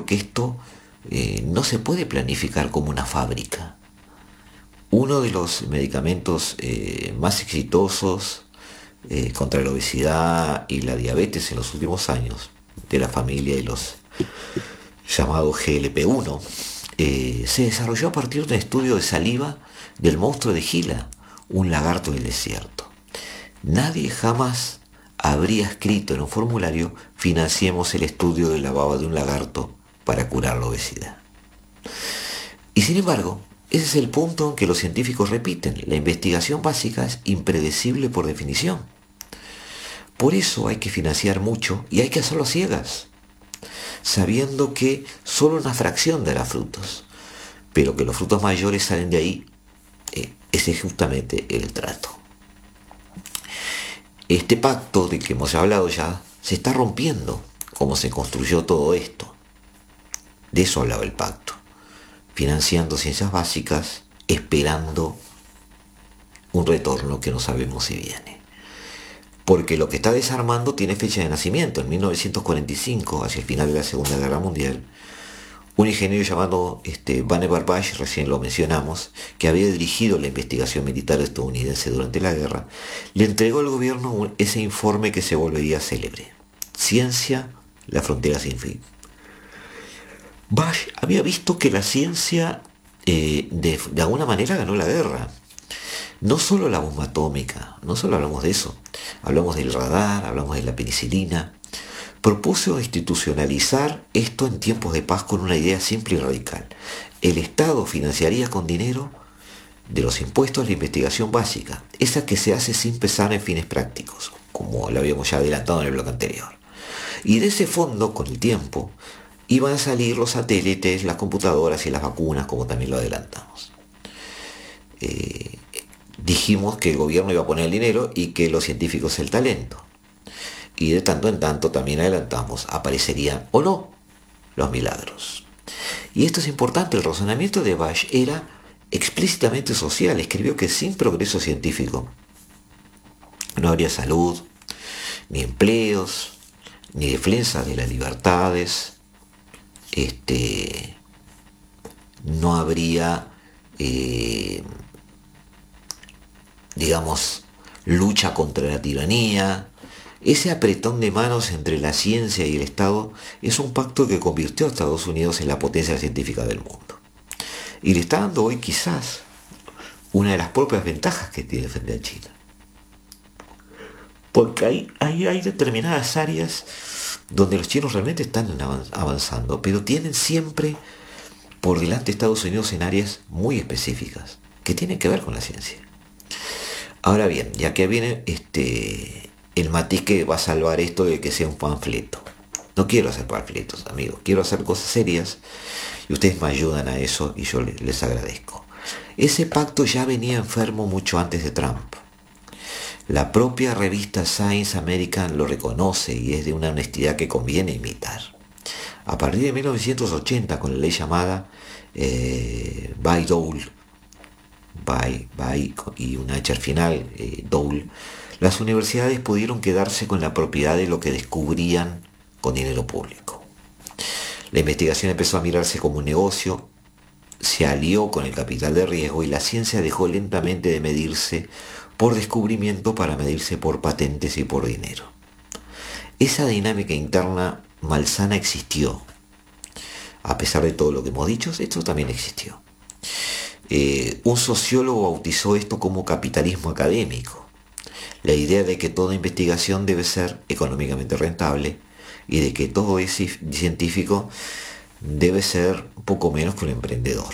porque esto no se puede planificar como una fábrica. Uno de los medicamentos más exitosos contra la obesidad y la diabetes en los últimos años, de la familia de los llamados GLP-1, se desarrolló a partir de un estudio de saliva del monstruo de Gila, un lagarto del desierto. Nadie jamás habría escrito en un formulario: financiemos el estudio de la baba de un lagarto para curar la obesidad. Y sin embargo, ese es el punto en que los científicos repiten: la investigación básica es impredecible por definición. Por eso hay que financiar mucho y hay que hacerlo a ciegas, sabiendo que solo una fracción dará frutos, pero que los frutos mayores salen de ahí. Ese es justamente el trato. Este pacto del que hemos hablado ya se está rompiendo, como se construyó todo esto. De eso hablaba el pacto: financiando ciencias básicas, esperando un retorno que no sabemos si viene. Porque lo que está desarmando tiene fecha de nacimiento. En 1945, hacia el final de la Segunda Guerra Mundial, un ingeniero llamado Vannevar Bush, recién lo mencionamos, que había dirigido la investigación militar estadounidense durante la guerra, le entregó al gobierno ese informe que se volvería célebre: Ciencia, la frontera sin fin. Bush había visto que la ciencia de alguna manera ganó la guerra. No solo la bomba atómica, no solo hablamos de eso, hablamos del radar, hablamos de la penicilina. Propuso institucionalizar esto en tiempos de paz con una idea simple y radical: el Estado financiaría con dinero de los impuestos la investigación básica, esa que se hace sin pensar en fines prácticos, como lo habíamos ya adelantado en el bloque anterior. Y de ese fondo, con el tiempo, iban a salir los satélites, las computadoras y las vacunas, como también lo adelantamos. Dijimos que el gobierno iba a poner el dinero y que los científicos el talento. Y de tanto en tanto también adelantamos: aparecerían o no los milagros. Y esto es importante: el razonamiento de Bush era explícitamente social. Escribió que sin progreso científico no habría salud, ni empleos, ni defensa de las libertades, no habría lucha contra la tiranía. Ese apretón de manos entre la ciencia y el Estado es un pacto que convirtió a Estados Unidos en la potencia científica del mundo. Y le está dando hoy quizás una de las propias ventajas que tiene frente a China. Porque hay determinadas áreas donde los chinos realmente están avanzando, pero tienen siempre por delante Estados Unidos en áreas muy específicas que tienen que ver con la ciencia. Ahora bien, ya que viene el matiz que va a salvar esto de que sea un panfleto. No quiero hacer panfletos, amigos, quiero hacer cosas serias y ustedes me ayudan a eso y yo les agradezco. Ese pacto ya venía enfermo mucho antes de Trump. La propia revista Science American lo reconoce y es de una honestidad que conviene imitar. A partir de 1980, con la ley llamada Bayh-Dole, y una H al final, Dole, las universidades pudieron quedarse con la propiedad de lo que descubrían con dinero público. La investigación empezó a mirarse como un negocio, se alió con el capital de riesgo y la ciencia dejó lentamente de medirse por descubrimiento para medirse por patentes y por dinero. Esa dinámica interna malsana existió. A pesar de todo lo que hemos dicho, esto también existió. Un sociólogo bautizó esto como capitalismo académico. La idea de que toda investigación debe ser económicamente rentable y de que todo científico debe ser poco menos que un emprendedor.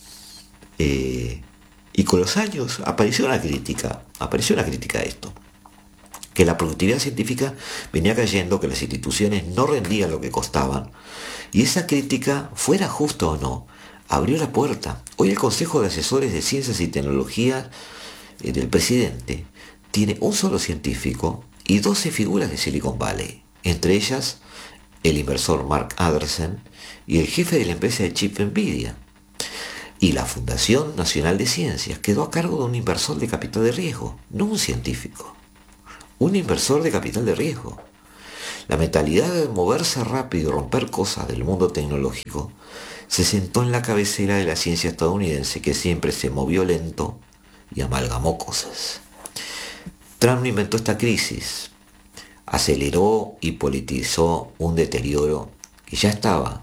Y con los años apareció una crítica a esto, que la productividad científica venía cayendo, que las instituciones no rendían lo que costaban, y esa crítica, fuera justa o no, abrió la puerta. Hoy el Consejo de Asesores de Ciencias y Tecnología del presidente tiene un solo científico y 12 figuras de Silicon Valley, entre ellas el inversor Mark Anderson y el jefe de la empresa de chip Nvidia. Y la Fundación Nacional de Ciencias quedó a cargo de un inversor de capital de riesgo, no un científico, un inversor de capital de riesgo. La mentalidad de moverse rápido y romper cosas del mundo tecnológico se sentó en la cabecera de la ciencia estadounidense, que siempre se movió lento y amalgamó cosas. Trump no inventó esta crisis, aceleró y politizó un deterioro que ya estaba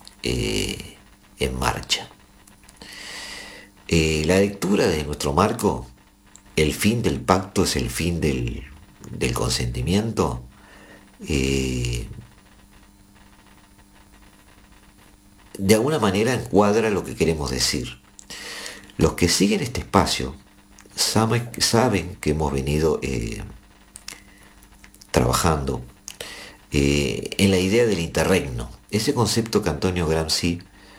en marcha. La lectura de nuestro marco, el fin del pacto es el fin del consentimiento, de alguna manera encuadra lo que queremos decir. Los que siguen este espacio saben que hemos venido trabajando en la idea del interregno, ese concepto que Antonio Gramsci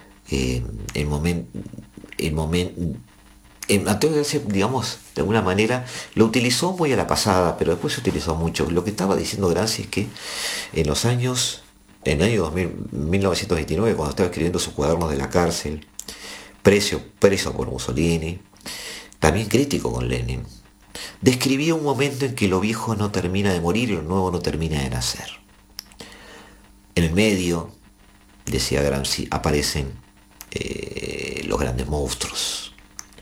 Antonio Gramsci, digamos, de alguna manera lo utilizó muy a la pasada, pero después se utilizó mucho. Lo que estaba diciendo Gramsci es que en en el año 1929, cuando estaba escribiendo sus cuadernos de la cárcel, preso por Mussolini, también crítico con Lenin, describía un momento en que lo viejo no termina de morir y lo nuevo no termina de nacer. En el medio, decía Gramsci, aparecen los grandes monstruos.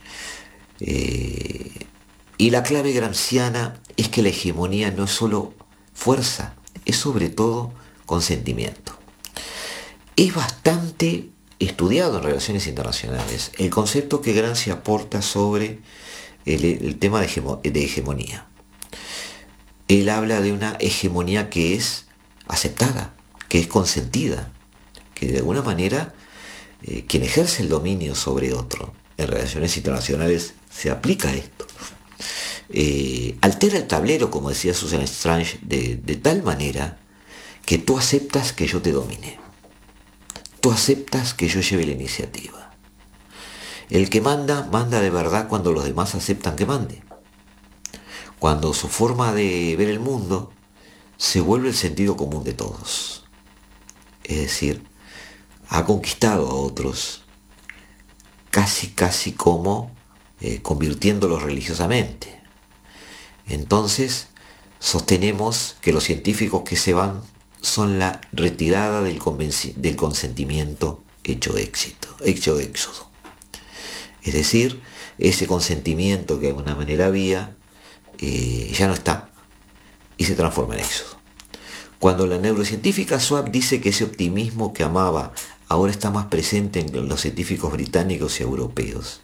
Y la clave gramsciana es que la hegemonía no es solo fuerza, es sobre todo consentimiento. Es bastante estudiado en relaciones internacionales el concepto que Gramsci aporta sobre el tema de hegemonía. Él habla de una hegemonía que es aceptada, que es consentida, que de alguna manera quien ejerce el dominio sobre otro en relaciones internacionales se aplica a esto. Altera el tablero, como decía Susan Strange, de tal manera que tú aceptas que yo te domine. Tú aceptas que yo lleve la iniciativa. El que manda, manda de verdad cuando los demás aceptan que mande. Cuando su forma de ver el mundo se vuelve el sentido común de todos. Es decir, ha conquistado a otros casi como convirtiéndolos religiosamente. Entonces, sostenemos que los científicos que se van son la retirada del consentimiento hecho éxodo. Es decir, ese consentimiento que de alguna manera había, ya no está y se transforma en éxodo. Cuando la neurocientífica Schwab dice que ese optimismo que amaba ahora está más presente en los científicos británicos y europeos,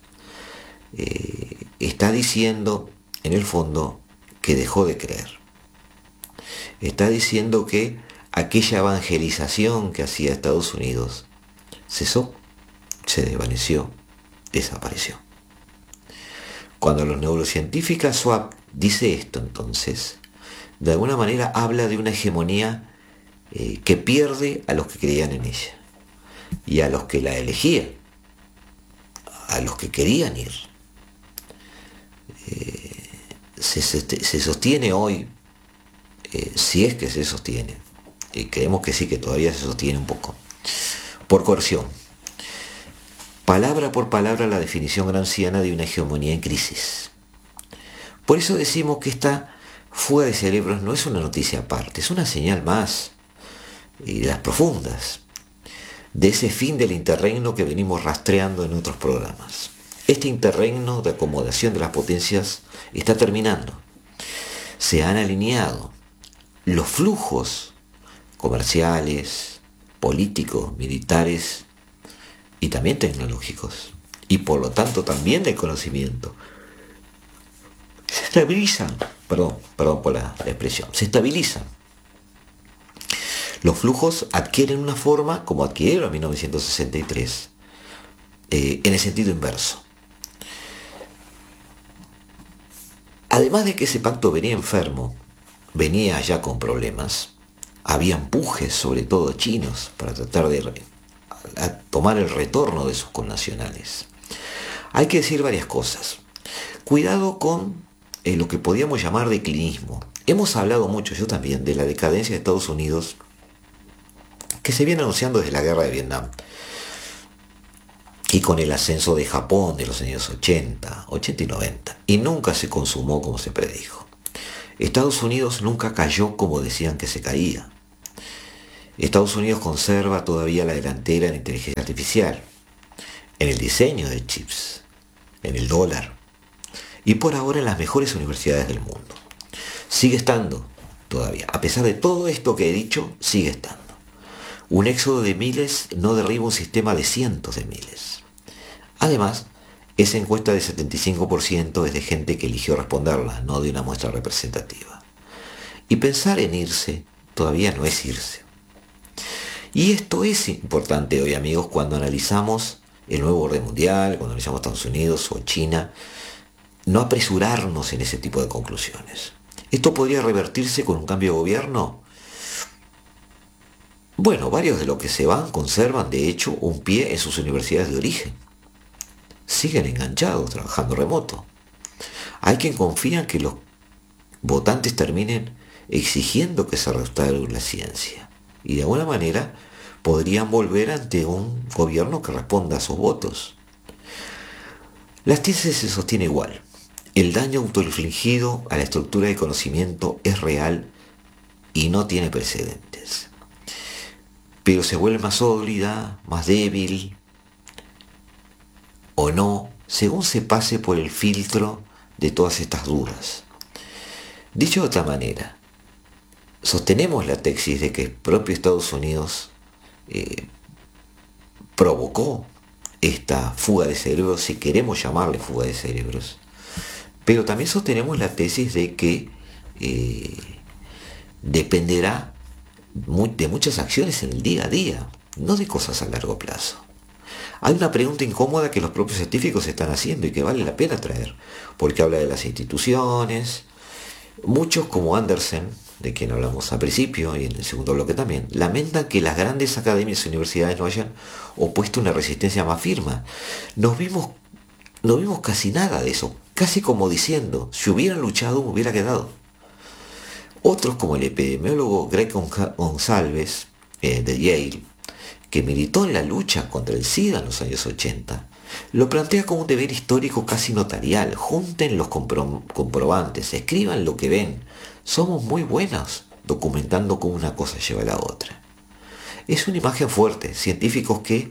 está diciendo, en el fondo, que dejó de creer. Está diciendo que aquella evangelización que hacía Estados Unidos cesó, se desvaneció, desapareció. Cuando la neurocientífica Schwab dice esto, entonces, de alguna manera habla de una hegemonía que pierde a los que creían en ella y a los que la elegían, a los que querían ir. Se sostiene hoy, si es que se sostiene, y creemos que sí, que todavía se sostiene un poco, por coerción. Palabra por palabra la definición gramsciana de una hegemonía en crisis. Por eso decimos que esta fuga de cerebros no es una noticia aparte, es una señal más, y de las profundas, de ese fin del interregno que venimos rastreando en otros programas. Este interregno de acomodación de las potencias está terminando. Se han alineado los flujos comerciales, políticos, militares y también tecnológicos, y por lo tanto también del conocimiento. Se estabilizan, perdón por la expresión, se estabilizan. Los flujos adquieren una forma como adquirieron en 1963, en el sentido inverso. Además de que ese pacto venía enfermo, venía ya con problemas, había empujes, sobre todo chinos, para tratar de tomar el retorno de sus connacionales. Hay que decir varias cosas. Cuidado con lo que podíamos llamar declinismo. Hemos hablado mucho, yo también, de la decadencia de Estados Unidos, que se viene anunciando desde la guerra de Vietnam, y con el ascenso de Japón de los años 80 y 90, y nunca se consumó como se predijo. Estados Unidos nunca cayó como decían que se caía. Estados Unidos conserva todavía la delantera en inteligencia artificial, en el diseño de chips, en el dólar y por ahora en las mejores universidades del mundo. Sigue estando todavía, a pesar de todo esto que he dicho, sigue estando. Un éxodo de miles no derriba un sistema de cientos de miles. Además, esa encuesta de 75% es de gente que eligió responderla, no de una muestra representativa. Y pensar en irse todavía no es irse. Y esto es importante hoy, amigos, cuando analizamos el nuevo orden mundial, cuando analizamos Estados Unidos o China, no apresurarnos en ese tipo de conclusiones. ¿Esto podría revertirse con un cambio de gobierno? Bueno, varios de los que se van conservan, de hecho, un pie en sus universidades de origen. Siguen enganchados, trabajando remoto. Hay quien confía en que los votantes terminen exigiendo que se restaure la ciencia. Y de alguna manera podrían volver ante un gobierno que responda a sus votos. La ciencia se sostiene igual. El daño autoinfligido a la estructura de conocimiento es real y no tiene precedentes. Pero se vuelve más sólida, más débil o no, según se pase por el filtro de todas estas dudas. Dicho de otra manera, sostenemos la tesis de que el propio Estados Unidos provocó esta fuga de cerebros, si queremos llamarle fuga de cerebros, pero también sostenemos la tesis de que dependerá de muchas acciones en el día a día, no de cosas a largo plazo. Hay una pregunta incómoda que los propios científicos están haciendo y que vale la pena traer, porque habla de las instituciones. Muchos, como Andersen, de quien hablamos al principio y en el segundo bloque también, lamentan que las grandes academias y universidades no hayan opuesto una resistencia más firme. No vimos casi nada de eso, casi como diciendo, si hubieran luchado me hubiera quedado. Otros, como el epidemiólogo Greg González, de Yale, que militó en la lucha contra el SIDA en los años 80, lo plantea como un deber histórico casi notarial. Junten los comprobantes, escriban lo que ven. Somos muy buenos documentando cómo una cosa lleva a la otra. Es una imagen fuerte. Científicos que,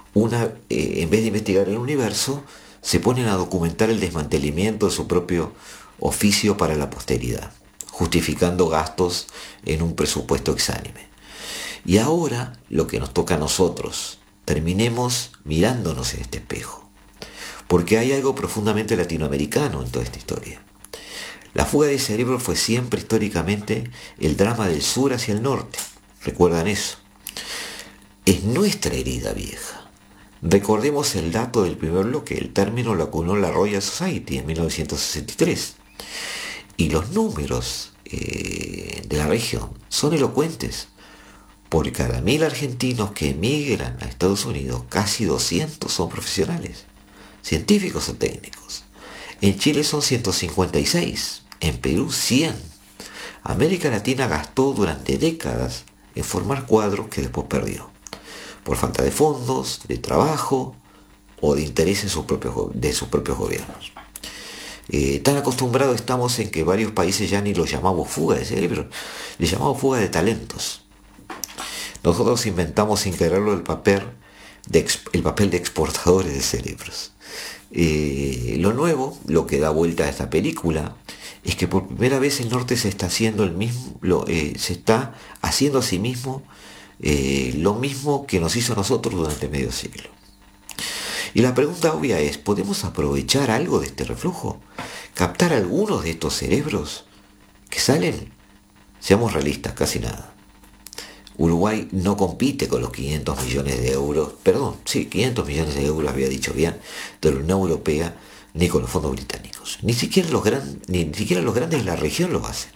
en vez de investigar el universo, se ponen a documentar el desmantelamiento de su propio oficio para la posteridad, justificando gastos en un presupuesto exánime. Y ahora, lo que nos toca a nosotros, terminemos mirándonos en este espejo, porque hay algo profundamente latinoamericano en toda esta historia. La fuga de cerebro fue siempre históricamente el drama del sur hacia el norte. ¿Recuerdan eso? Es nuestra herida vieja. Recordemos el dato del primer bloque. El término lo acuñó la Royal Society en 1963. Y los números de la región son elocuentes. Por cada 1000 argentinos que emigran a Estados Unidos, casi 200 son profesionales, científicos o técnicos. En Chile son 156, en Perú 100. América Latina gastó durante décadas en formar cuadros que después perdió, por falta de fondos, de trabajo o de interés de sus propios gobiernos. Tan acostumbrados estamos en que varios países ya ni los llamamos fuga de cerebro, les llamamos fuga de talentos. Nosotros inventamos sin quererlo el papel de exportadores de cerebros. Lo nuevo, lo que da vuelta a esta película, es que por primera vez el norte se está haciendo se está haciendo a sí mismo lo mismo que nos hizo a nosotros durante medio siglo. Y la pregunta obvia es, ¿podemos aprovechar algo de este reflujo? ¿Captar algunos de estos cerebros que salen? Seamos realistas, casi nada. Uruguay no compite con los 500 millones de euros, 500 millones de euros había dicho bien, de la Unión Europea, ni con los fondos británicos. Ni siquiera los grandes de la región lo hacen.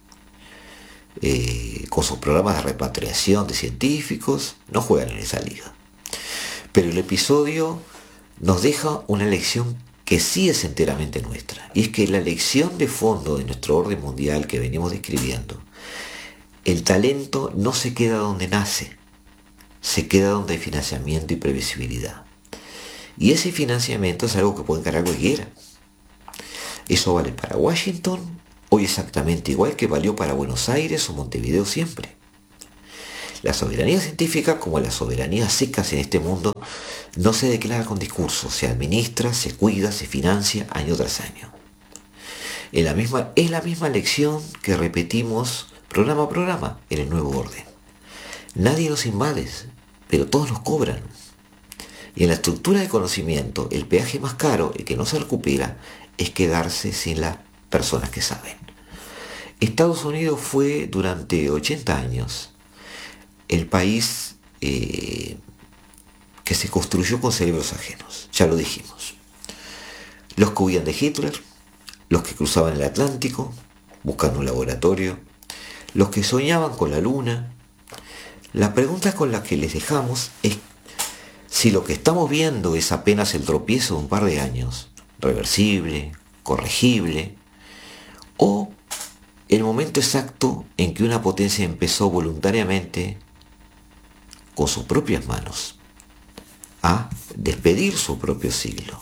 Con sus programas de repatriación de científicos, no juegan en esa liga. Pero el episodio nos deja una lección que sí es enteramente nuestra, y es que la lección de fondo de nuestro orden mundial que venimos describiendo, el talento no se queda donde nace, se queda donde hay financiamiento y previsibilidad. Y ese financiamiento es algo que puede encarar cualquiera. Eso vale para Washington hoy exactamente igual que valió para Buenos Aires o Montevideo siempre. La soberanía científica, como las soberanías secas en este mundo, no se declara con discursos, se administra, se cuida, se financia año tras año. Es la misma lección que repetimos programa a programa en el nuevo orden. Nadie nos invade, pero todos nos cobran. Y en la estructura de conocimiento, el peaje más caro, el que no se recupera, es quedarse sin las personas que saben. Estados Unidos fue durante 80 años el país que se construyó con cerebros ajenos, ya lo dijimos. Los que huían de Hitler, los que cruzaban el Atlántico buscando un laboratorio, los que soñaban con la luna. La pregunta con la que les dejamos es si lo que estamos viendo es apenas el tropiezo de un par de años, reversible, corregible, o el momento exacto en que una potencia empezó voluntariamente, con sus propias manos, a despedir su propio siglo.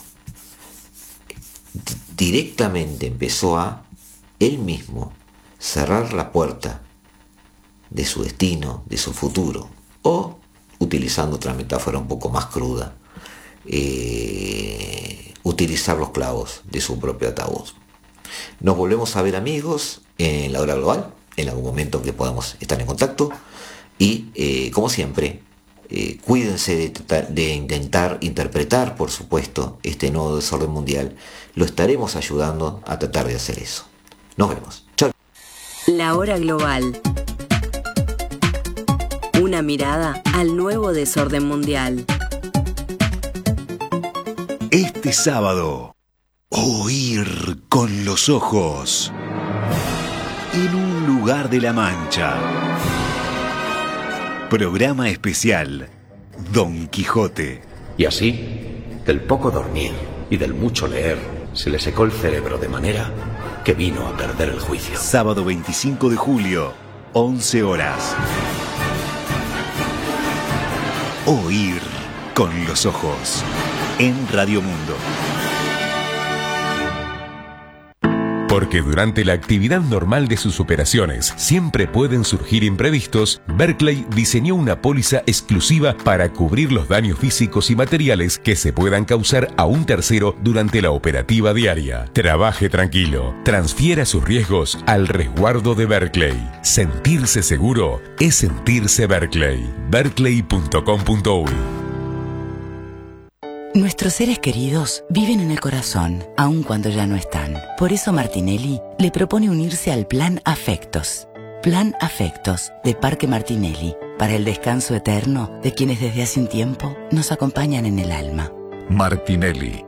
Directamente empezó a, él mismo, cerrar la puerta de su destino, de su futuro, o, utilizando otra metáfora un poco más cruda, utilizar los clavos de su propio ataúd. Nos volvemos a ver, amigos, en la hora global, en algún momento que podamos estar en contacto, y como siempre, cuídense de intentar interpretar, por supuesto, este nuevo desorden mundial. Lo estaremos ayudando a tratar de hacer eso. Nos vemos. Chao. La hora global. Una mirada al nuevo desorden mundial. Este sábado, oír con los ojos. En un lugar de la Mancha. Programa especial Don Quijote. Y así, del poco dormir y del mucho leer, se le secó el cerebro de manera que vino a perder el juicio. Sábado 25 de julio, 11 horas. Oír con los ojos. En Radio Mundo. Porque durante la actividad normal de sus operaciones siempre pueden surgir imprevistos, Berkeley diseñó una póliza exclusiva para cubrir los daños físicos y materiales que se puedan causar a un tercero durante la operativa diaria. Trabaje tranquilo, transfiera sus riesgos al resguardo de Berkeley. Sentirse seguro es sentirse Berkeley. Berkeley.com.uy. Nuestros seres queridos viven en el corazón, aun cuando ya no están. Por eso Martinelli le propone unirse al Plan Afectos. Plan Afectos de Parque Martinelli, para el descanso eterno de quienes desde hace un tiempo nos acompañan en el alma. Martinelli,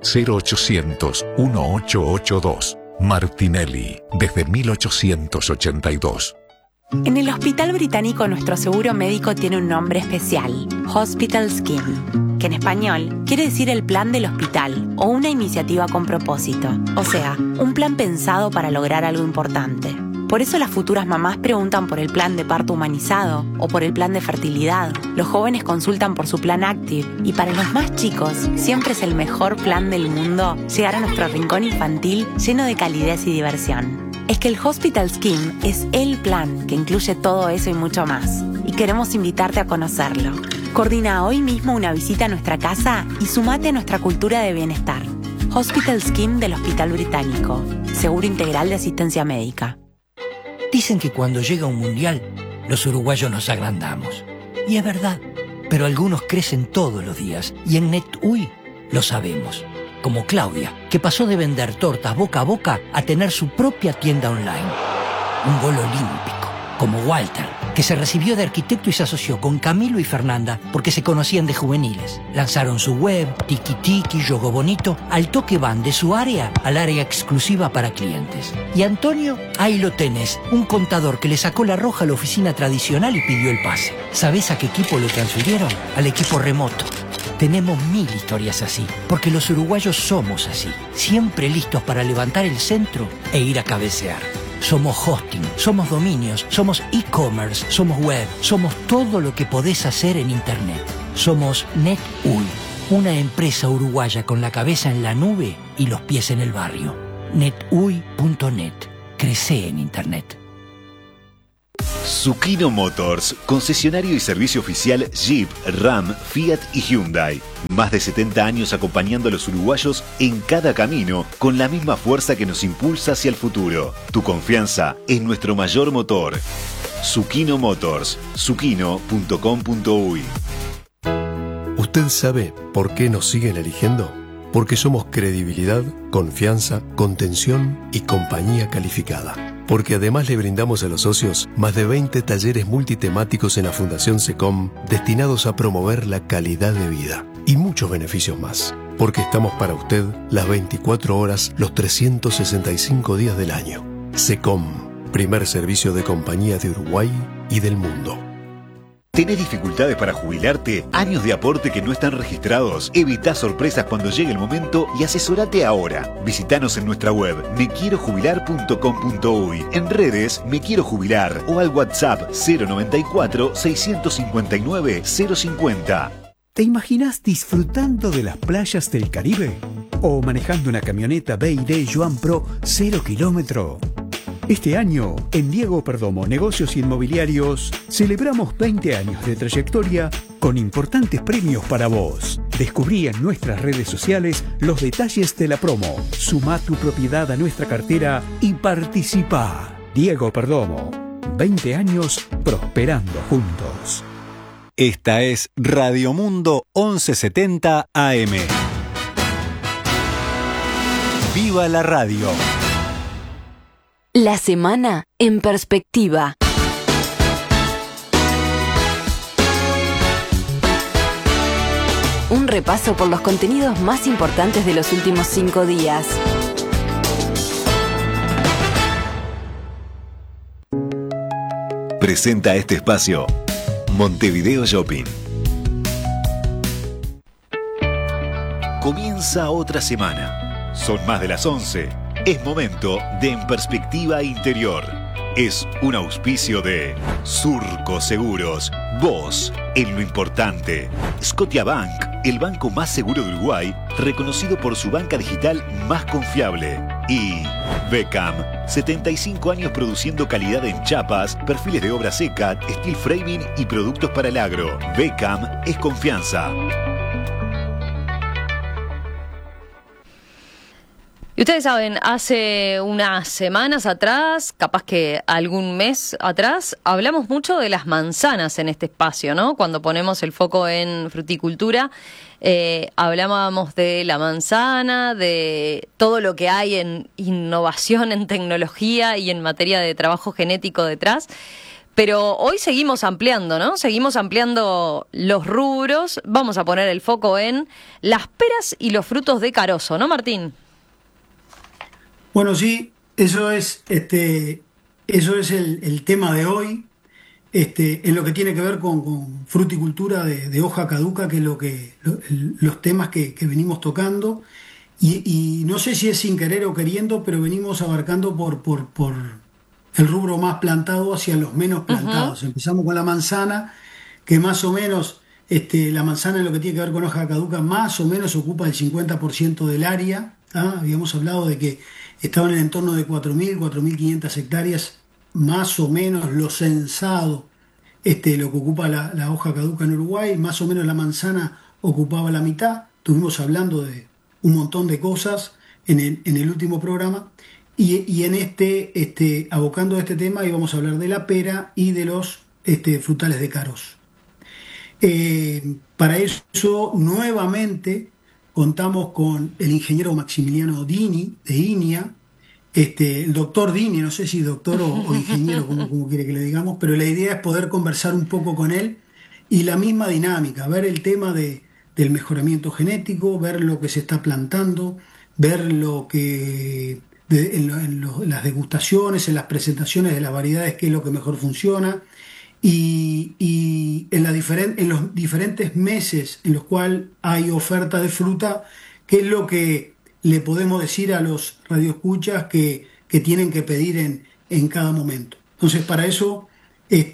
0800-1882. Martinelli, desde 1882. En el Hospital Británico nuestro seguro médico tiene un nombre especial, Hospital Scheme, que en español quiere decir el plan del hospital o una iniciativa con propósito, o sea, un plan pensado para lograr algo importante. Por eso las futuras mamás preguntan por el plan de parto humanizado o por el plan de fertilidad. Los jóvenes consultan por su plan Active y para los más chicos siempre es el mejor plan del mundo llegar a nuestro rincón infantil lleno de calidez y diversión. Es que el Hospital Scheme es el plan que incluye todo eso y mucho más. Y queremos invitarte a conocerlo. Coordina hoy mismo una visita a nuestra casa y sumate a nuestra cultura de bienestar. Hospital Scheme del Hospital Británico. Seguro integral de asistencia médica. Dicen que cuando llega un mundial, los uruguayos nos agrandamos. Y es verdad, pero algunos crecen todos los días. Y en NetUI lo sabemos. Como Claudia, que pasó de vender tortas boca a boca a tener su propia tienda online. Un gol olímpico, como Walter, que se recibió de arquitecto y se asoció con Camilo y Fernanda porque se conocían de juveniles. Lanzaron su web, Tiki Tiki, Yogo Bonito, al toque van de su área al área exclusiva para clientes. Y Antonio, ahí lo tenés, un contador que le sacó la roja a la oficina tradicional y pidió el pase. ¿Sabés a qué equipo lo transfirieron? Al equipo remoto. Tenemos 1000 historias así, porque los uruguayos somos así, siempre listos para levantar el centro e ir a cabecear. Somos hosting, somos dominios, somos e-commerce, somos web, somos todo lo que podés hacer en Internet. Somos NetUI, una empresa uruguaya con la cabeza en la nube y los pies en el barrio. netui.net. Crece en Internet. Zucchino Motors, concesionario y servicio oficial Jeep, Ram, Fiat y Hyundai. Más de 70 años acompañando a los uruguayos en cada camino, con la misma fuerza que nos impulsa hacia el futuro. Tu confianza es nuestro mayor motor. Zucchino Motors, zucchino.com.uy. ¿Usted sabe por qué nos siguen eligiendo? Porque somos credibilidad, confianza, contención y compañía calificada. Porque además le brindamos a los socios más de 20 talleres multitemáticos en la Fundación SECOM destinados a promover la calidad de vida y muchos beneficios más. Porque estamos para usted las 24 horas, los 365 días del año. SECOM, primer servicio de compañía de Uruguay y del mundo. ¿Tenés dificultades para jubilarte? ¿Años de aporte que no están registrados? Evita sorpresas cuando llegue el momento y asesorate ahora. Visítanos en nuestra web mequierojubilar.com.uy, en redes Me Quiero Jubilar o al WhatsApp 094 659 050. ¿Te imaginas disfrutando de las playas del Caribe? ¿O manejando una camioneta BYD Joan Pro 0 kilómetro? Este año, en Diego Perdomo Negocios Inmobiliarios, celebramos 20 años de trayectoria con importantes premios para vos. Descubrí en nuestras redes sociales los detalles de la promo. Sumá tu propiedad a nuestra cartera y participá. Diego Perdomo, 20 años prosperando juntos. Esta es Radio Mundo 1170 AM. ¡Viva la radio! La semana en perspectiva. Un repaso por los contenidos más importantes de los últimos 5 días. Presenta este espacio Montevideo Shopping. Comienza otra semana. Son más de las 11. Es momento de En Perspectiva Interior. Es un auspicio de Surco Seguros. Vos en lo importante. Scotiabank, el banco más seguro de Uruguay, reconocido por su banca digital más confiable. Y Beckham, 75 años produciendo calidad en chapas, perfiles de obra seca, steel framing y productos para el agro. Beckham es confianza. Y ustedes saben, hace unas semanas atrás, capaz que algún mes atrás, hablamos mucho de las manzanas en este espacio, ¿no? Cuando ponemos el foco en fruticultura, hablábamos de la manzana, de todo lo que hay en innovación, en tecnología y en materia de trabajo genético detrás. Pero hoy seguimos ampliando, ¿no? Seguimos ampliando los rubros. Vamos a poner el foco en las peras y los frutos de carozo, ¿no, Martín? Bueno, sí, eso es el tema de hoy, en lo que tiene que ver con fruticultura de hoja caduca, que es los temas que venimos tocando, y no sé si es sin querer o queriendo, pero venimos abarcando por el rubro más plantado hacia los menos plantados. Uh-huh. Empezamos con la manzana, que más o menos, la manzana en lo que tiene que ver con hoja caduca, más o menos ocupa el 50% del área. Habíamos hablado de que estaban en el entorno de 4.000, 4.500 hectáreas, más o menos lo censado, lo que ocupa la hoja caduca en Uruguay, más o menos la manzana ocupaba la mitad. Estuvimos hablando de un montón de cosas en el último programa, y en abocando a este tema íbamos a hablar de la pera y de los frutales de carozo. Para eso, nuevamente, contamos con el ingeniero Maximiliano Dini, de INIA, el doctor Dini, no sé si doctor o ingeniero, como quiere que le digamos, pero la idea es poder conversar un poco con él y la misma dinámica, ver el tema del mejoramiento genético, ver lo que se está plantando, ver lo que las degustaciones, en las presentaciones de las variedades, qué es lo que mejor funciona, y en los diferentes meses en los cuales hay oferta de fruta, qué es lo que le podemos decir a los radioescuchas que tienen que pedir en cada momento. Entonces, para eso ya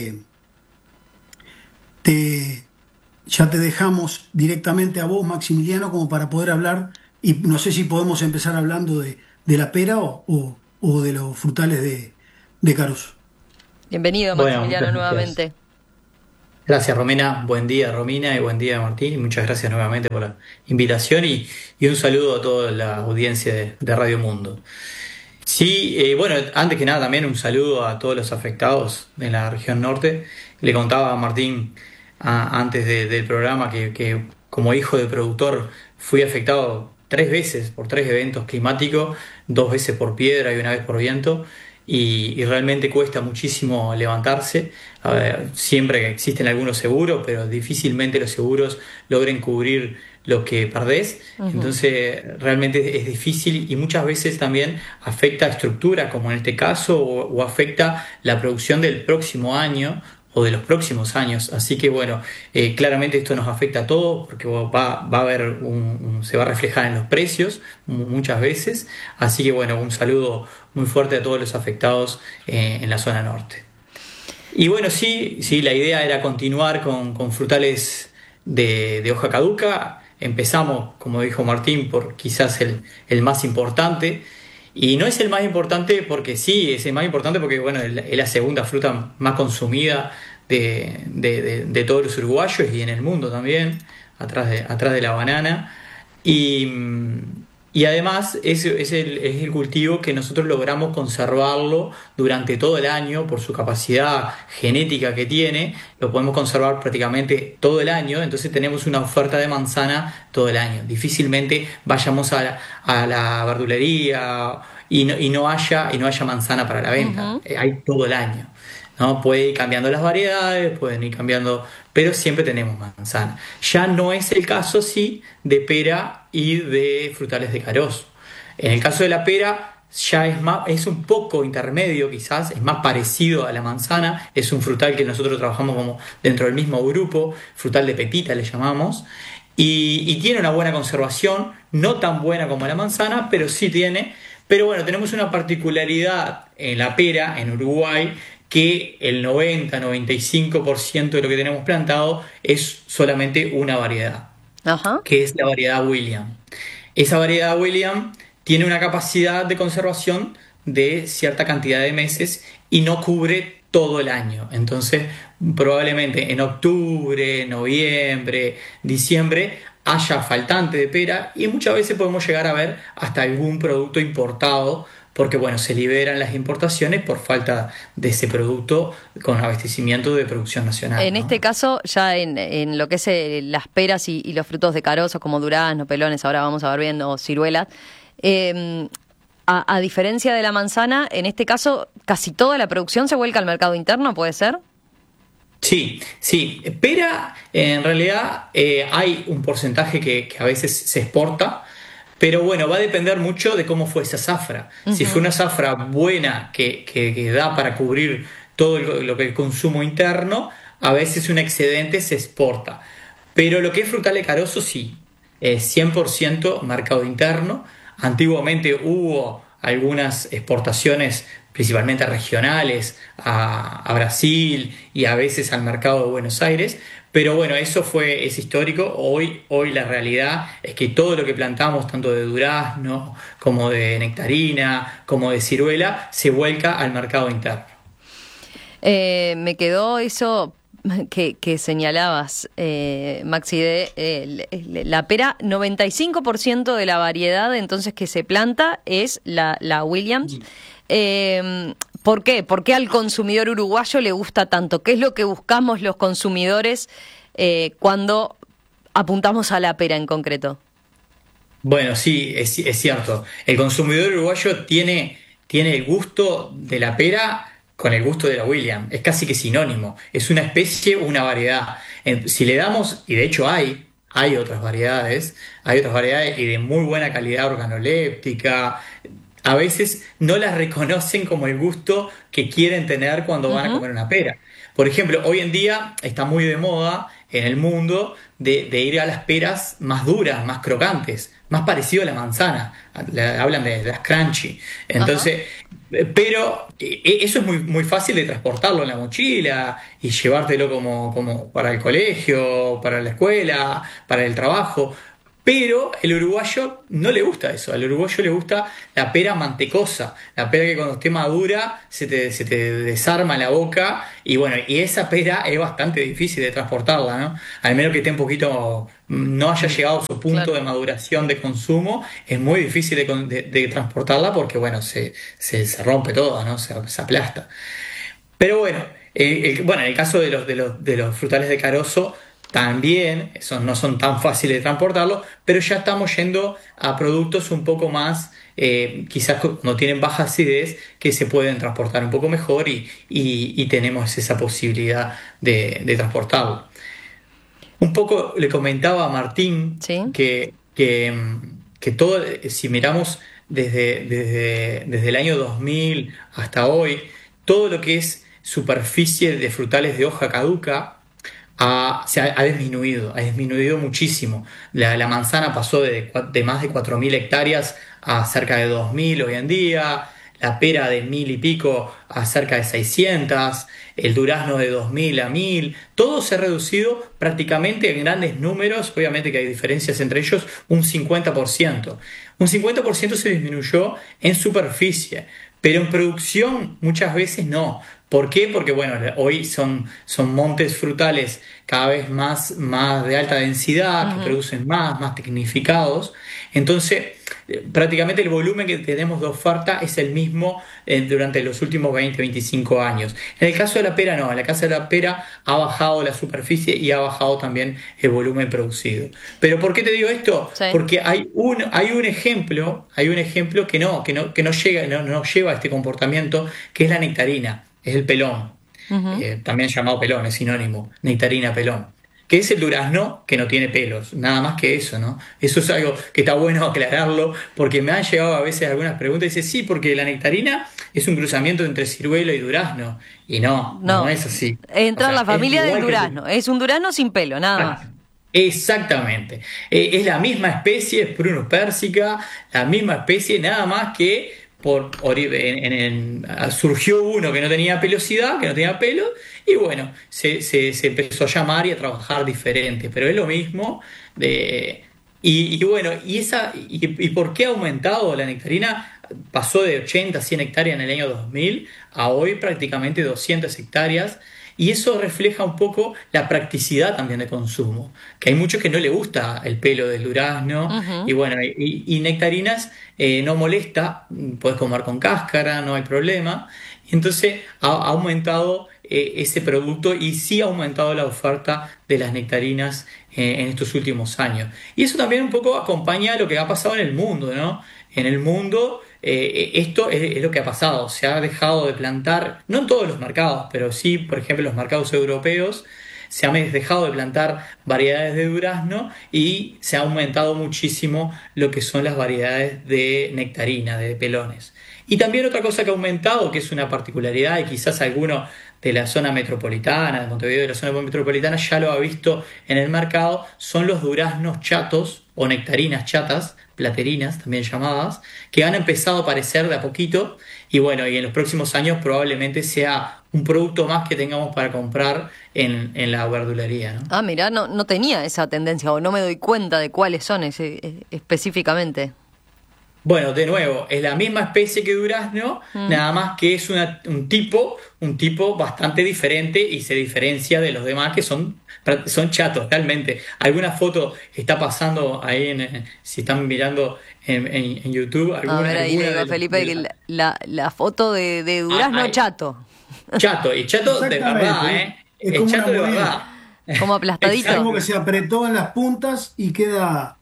te dejamos directamente a vos, Maximiliano, como para poder hablar, y no sé si podemos empezar hablando de la pera o de los frutales de carozo. Bienvenido, Maximiliano, nuevamente. Gracias, Romina. Buen día, Romina, y buen día, Martín. Y muchas gracias nuevamente por la invitación y un saludo a toda la audiencia de Radio Mundo. Sí, bueno, antes que nada también un saludo a todos los afectados en la región norte. Le contaba a Martín antes del programa que como hijo de productor fui afectado 3 veces por 3 eventos climáticos, 2 veces por piedra y 1 vez por viento. Y realmente cuesta muchísimo levantarse. Siempre existen algunos seguros, pero difícilmente los seguros logren cubrir lo que perdés. Entonces realmente es difícil y muchas veces también afecta a estructuras, como en este caso, o afecta la producción del próximo año o de los próximos años. Así que bueno, claramente esto nos afecta a todos porque va a haber se va a reflejar en los precios muchas veces. Así que bueno, un saludo muy fuerte a todos los afectados en la zona norte. Y bueno, sí, la idea era continuar con frutales de hoja caduca. Empezamos, como dijo Martín, por quizás el más importante. Y no es el más importante porque sí, es el más importante porque bueno, es la segunda fruta más consumida de todos los uruguayos y en el mundo también, atrás de la banana. Y además es el cultivo que nosotros logramos conservarlo durante todo el año por su capacidad genética que tiene. Lo podemos conservar prácticamente todo el año, entonces tenemos una oferta de manzana todo el año. Difícilmente vayamos a la verdulería y no haya manzana para la venta. Hay todo el año, ¿no? Puede ir cambiando las variedades, pueden ir cambiando, pero siempre tenemos manzana. Ya no es el caso, sí, de pera y de frutales de carozo. En el caso de la pera ya es un poco intermedio, quizás es más parecido a la manzana. Es un frutal que nosotros trabajamos como dentro del mismo grupo, frutal de pepita le llamamos, y tiene una buena conservación, no tan buena como la manzana, pero sí tiene. Pero bueno, tenemos una particularidad en la pera, en Uruguay, que el 90-95% de lo que tenemos plantado es solamente una variedad, que es la variedad William. Esa variedad William tiene una capacidad de conservación de cierta cantidad de meses y no cubre todo el año. Entonces, probablemente en octubre, noviembre, diciembre haya faltante de pera y muchas veces podemos llegar a ver hasta algún producto importado porque bueno, se liberan las importaciones por falta de ese producto con abastecimiento de producción nacional. En este caso, ya en lo que es las peras y los frutos de carozo como durazno, pelones, ahora vamos a ver viendo ciruelas, a diferencia de la manzana, en este caso casi toda la producción se vuelca al mercado interno, ¿puede ser? Sí. Pera, en realidad hay un porcentaje que a veces se exporta, pero bueno, va a depender mucho de cómo fue esa zafra. Si fue una zafra buena que da para cubrir todo lo que es el consumo interno, a veces un excedente se exporta. Pero lo que es frutal de carozo sí, es 100% mercado interno. Antiguamente hubo algunas exportaciones principalmente regionales a Brasil y a veces al mercado de Buenos Aires, pero bueno, eso es histórico. Hoy la realidad es que todo lo que plantamos, tanto de durazno como de nectarina, como de ciruela, se vuelca al mercado interno. Me quedó eso que señalabas, Maxi, de la pera, 95% de la variedad entonces que se planta es la Williams. ¿Por qué? ¿Por qué al consumidor uruguayo le gusta tanto? ¿Qué es lo que buscamos los consumidores cuando apuntamos a la pera en concreto? Bueno, sí, es cierto. El consumidor uruguayo tiene el gusto de la pera con el gusto de la William. Es casi que sinónimo. Es una especie, una variedad. Si le damos, y de hecho hay otras variedades y de muy buena calidad organoléptica. A veces no las reconocen como el gusto que quieren tener cuando van a comer una pera. Por ejemplo, hoy en día está muy de moda en el mundo de ir a las peras más duras, más crocantes, más parecido a la manzana. Hablan de las crunchy. Entonces, pero eso es muy, muy fácil de transportarlo en la mochila y llevártelo como para el colegio, para la escuela, para el trabajo. Pero el uruguayo no le gusta eso, al uruguayo le gusta la pera mantecosa, la pera que cuando esté madura se te desarma la boca, y bueno, y esa pera es bastante difícil de transportarla, ¿no? Al menos que esté un poquito, no haya llegado a su punto de maduración de consumo, es muy difícil de transportarla porque bueno, se rompe todo, ¿no? Se aplasta. Pero bueno, en el caso de los frutales de carozo, también no son tan fáciles de transportarlo, pero ya estamos yendo a productos un poco más, quizás no tienen baja acidez, que se pueden transportar un poco mejor y tenemos esa posibilidad de transportarlo. Un poco le comentaba a Martín, ¿sí?, que todo, si miramos desde el año 2000 hasta hoy, todo lo que es superficie de frutales de hoja caduca se ha disminuido muchísimo. La manzana pasó de más de 4.000 hectáreas a cerca de 2.000 hoy en día, la pera de 1.000 y pico a cerca de 600, el durazno de 2.000 a 1.000, todo se ha reducido prácticamente en grandes números, obviamente que hay diferencias entre ellos, un 50%. Un 50% se disminuyó en superficie, pero en producción muchas veces no. ¿Por qué? Porque bueno, hoy son montes frutales cada vez más de alta densidad, que producen más tecnificados. Entonces, prácticamente el volumen que tenemos de oferta es el mismo durante los últimos 20-25 años. En el caso de la pera no, en el caso de la pera ha bajado la superficie y ha bajado también el volumen producido. ¿Pero por qué te digo esto? Sí. Porque hay un ejemplo que no lleva a este comportamiento, que es la nectarina. Es el pelón, también llamado pelón, es sinónimo, nectarina pelón, que es el durazno que no tiene pelos, nada más que eso, ¿no? Eso es algo que está bueno aclararlo, porque me han llegado a veces algunas preguntas y dicen, sí, porque la nectarina es un cruzamiento entre ciruelo y durazno, y no es así. Entra en la familia del durazno, es un durazno sin pelo, nada más. Exactamente, es la misma especie, es Prunus persica, la misma especie, nada más que surgió uno que no tenía pelosidad, que no tenía pelo, y bueno, se empezó a llamar y a trabajar diferente, pero es lo mismo. Y bueno, ¿y por qué ha aumentado la nectarina? Pasó de 80 a 100 hectáreas en el año 2000 a hoy prácticamente 200 hectáreas. Y eso refleja un poco la practicidad también de consumo, que hay muchos que no le gusta el pelo del durazno, y bueno, y nectarinas no molesta, puedes comer con cáscara, no hay problema. Entonces ha aumentado ese producto, y sí ha aumentado la oferta de las nectarinas en estos últimos años. Y eso también un poco acompaña lo que ha pasado en el mundo, ¿no? En el mundo esto es lo que ha pasado, se ha dejado de plantar, no en todos los mercados, pero sí, por ejemplo, en los mercados europeos, se ha dejado de plantar variedades de durazno y se ha aumentado muchísimo lo que son las variedades de nectarina, de pelones. Y también otra cosa que ha aumentado, que es una particularidad, y quizás alguno de la zona metropolitana, de Montevideo, de la zona metropolitana, ya lo ha visto en el mercado, son los duraznos chatos o nectarinas chatas, platerinas también llamadas, que han empezado a aparecer de a poquito, y bueno, y en los próximos años probablemente sea un producto más que tengamos para comprar en la verdulería, ¿no? Ah, mirá, no tenía esa tendencia, o no me doy cuenta de cuáles son específicamente. Bueno, de nuevo, es la misma especie que durazno, nada más que es un tipo bastante diferente, y se diferencia de los demás que son chatos, realmente. Alguna foto está pasando ahí, si están mirando en YouTube. Ahí le digo, Felipe, que la foto de durazno chato. Chato, y chato de verdad, Es como chato una de moneda. verdad. Como aplastadito. Es como que se apretó en las puntas y queda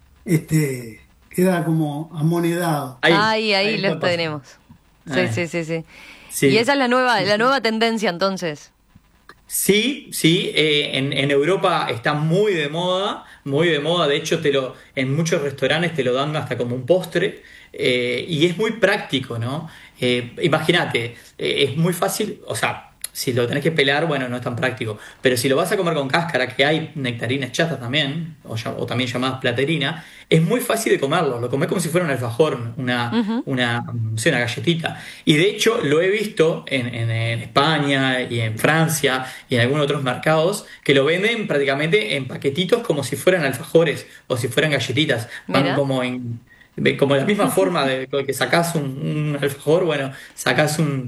como amonedado. Ahí lo tenemos. Sí. Y esa es la nueva tendencia, entonces. Sí, en Europa está muy de moda, de hecho en muchos restaurantes te lo dan hasta como un postre, y es muy práctico, ¿no? Imagínate, es muy fácil, o sea, Si lo tenés que pelar, bueno, no es tan práctico. Pero si lo vas a comer con cáscara, que hay nectarinas chatas también, o también llamadas platerina, es muy fácil de comerlo. Lo comés como si fuera un alfajor, una galletita. Y de hecho lo he visto en España y en Francia y en algunos otros mercados que lo venden prácticamente en paquetitos como si fueran alfajores o si fueran galletitas. Van como la misma forma de que sacás un alfajor, bueno, sacás un